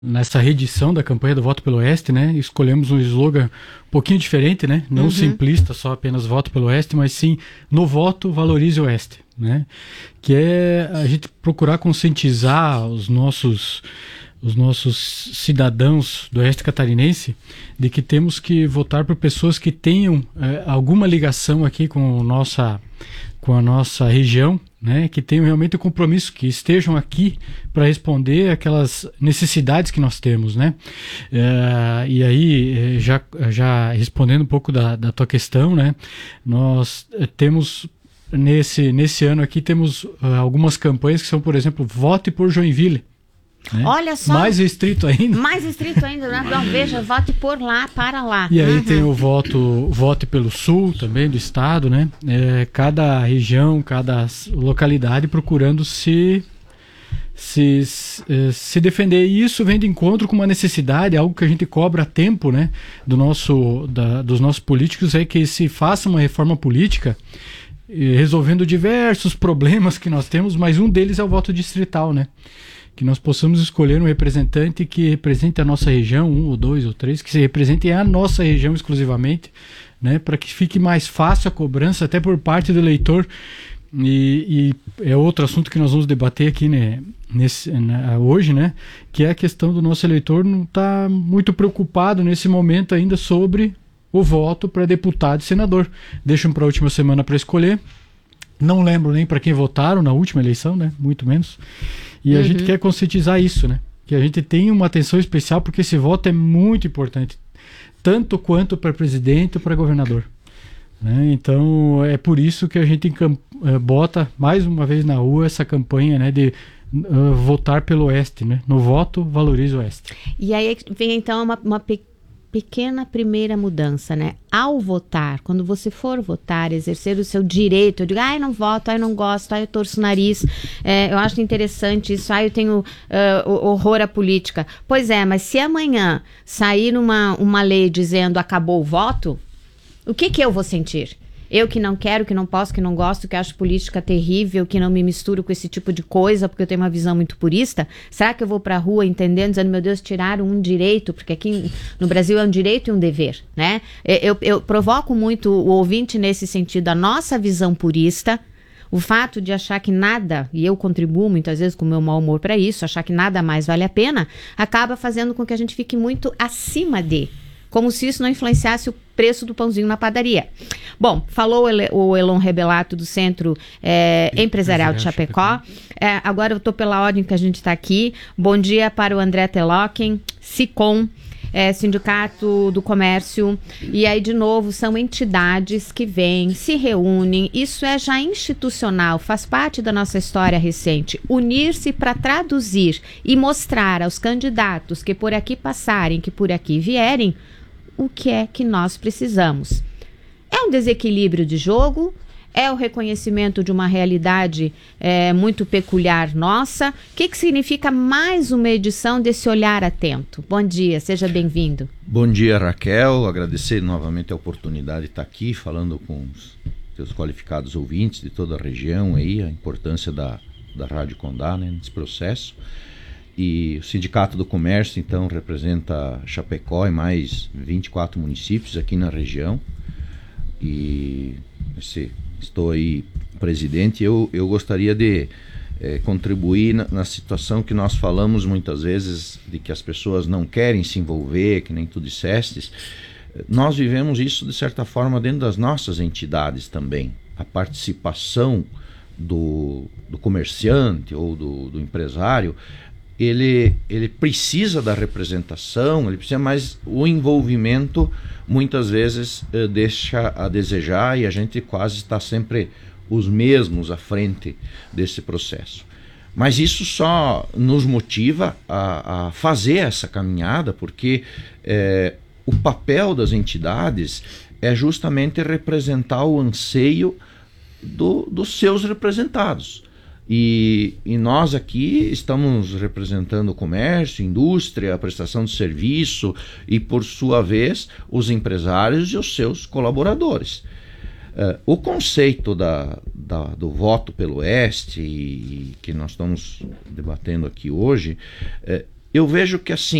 nessa reedição da campanha do Voto pelo Oeste, né, escolhemos um slogan um pouquinho diferente, né, não simplista, só apenas Voto pelo Oeste, mas sim, no voto, valorize o Oeste, né, que é a gente procurar conscientizar os nossos cidadãos do Oeste Catarinense de que temos que votar por pessoas que tenham alguma ligação aqui com a nossa região, né, que tenham realmente o compromisso, que estejam aqui para responder aquelas necessidades que nós temos, né? E aí, já respondendo um pouco da tua questão, né, nós temos nesse ano aqui temos algumas campanhas que são, por exemplo, Vote por Joinville. Né? Olha só. Mais restrito ainda. Mais restrito ainda, né? Então, veja, vote por lá, para lá. E aí tem o vote pelo sul também do estado, né? Cada região, cada localidade procurando se defender. E isso vem de encontro com uma necessidade, algo que a gente cobra a tempo, né? Dos nossos políticos, é que se faça uma reforma política resolvendo diversos problemas que nós temos, mas um deles é o voto distrital, né? Que nós possamos escolher um representante que represente a nossa região, 1 ou 2 ou 3, que se represente a nossa região exclusivamente, né, para que fique mais fácil a cobrança até por parte do eleitor. E é outro assunto que nós vamos debater aqui, né, hoje, né, que é a questão do nosso eleitor não estar muito preocupado nesse momento ainda sobre o voto para deputado e senador. Deixam para a última semana para escolher. Não lembro nem para quem votaram na última eleição, né, muito menos. E a gente quer conscientizar isso, né? Que a gente tenha uma atenção especial, porque esse voto é muito importante, tanto quanto para presidente ou para governador. Né? Então, é por isso que a gente bota mais uma vez na rua essa campanha, né, de votar pelo Oeste, né? No voto, valorize o Oeste. E aí vem então uma pequena primeira mudança, né? Ao votar, quando você for votar, exercer o seu direito, eu digo, eu não voto, eu não gosto, eu torço o nariz, eu acho interessante isso, eu tenho horror à política. Pois é, mas se amanhã sair uma lei dizendo acabou o voto, o que eu vou sentir? Eu que não quero, que não posso, que não gosto, que acho política terrível, que não me misturo com esse tipo de coisa, porque eu tenho uma visão muito purista, será que eu vou pra rua entendendo, dizendo, meu Deus, tiraram um direito, porque aqui no Brasil é um direito e um dever, né? Eu provoco muito o ouvinte nesse sentido, a nossa visão purista, o fato de achar que nada, e eu contribuo muitas vezes com o meu mau humor para isso, achar que nada mais vale a pena, acaba fazendo com que a gente fique muito acima de, como se isso não influenciasse o preço do pãozinho na padaria. Bom, falou o Elon Rebelato do Centro Empresarial de Chapecó. Agora eu estou pela ordem que a gente está aqui. Bom dia para o André Telocken, SICOM, Sindicato do Comércio. E aí, de novo, são entidades que vêm, se reúnem. Isso é já institucional, faz parte da nossa história recente. Unir-se para traduzir e mostrar aos candidatos que por aqui passarem, que por aqui vierem, o que é que nós precisamos. É um desequilíbrio de jogo, é o reconhecimento de uma realidade muito peculiar nossa. O que significa mais uma edição desse Olhar Atento? Bom dia, seja bem-vindo. Bom dia, Raquel. Agradecer novamente a oportunidade de estar aqui falando com os teus qualificados ouvintes de toda a região, aí, a importância da Rádio Condá, né, nesse processo. E o Sindicato do Comércio, então, representa Chapecó e mais 24 municípios aqui na região. E estou aí presidente. Eu gostaria de contribuir na situação que nós falamos muitas vezes, de que as pessoas não querem se envolver, que nem tu dissestes. Nós vivemos isso, de certa forma, dentro das nossas entidades também. A participação do comerciante ou do empresário, ele precisa da representação, ele precisa, mas o envolvimento muitas vezes deixa a desejar, e a gente quase está sempre os mesmos à frente desse processo. Mas isso só nos motiva a fazer essa caminhada, porque o papel das entidades é justamente representar o anseio dos seus representados. E nós aqui estamos representando o comércio, indústria, a prestação de serviço e, por sua vez, os empresários e os seus colaboradores. O conceito do voto pelo Oeste, que nós estamos debatendo aqui hoje, Eu vejo que assim,